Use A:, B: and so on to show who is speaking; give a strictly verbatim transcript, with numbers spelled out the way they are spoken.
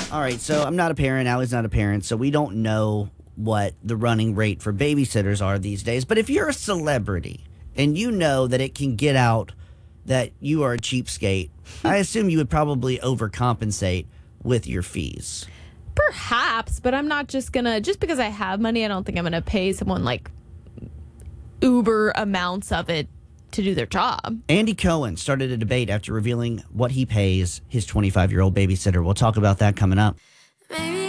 A: All right, so I'm not a parent. Allie's not a parent, so we don't know what the running rate for babysitters are these days. But if you're a celebrity and you know that it can get out that you are a cheapskate, I assume you would probably overcompensate with your fees.
B: Perhaps, but I'm not just gonna, just because I have money, I don't think I'm gonna pay someone like uber amounts of it to do their job.
A: Andy Cohen started a debate after revealing what he pays his twenty-five-year-old babysitter. We'll talk about that coming up.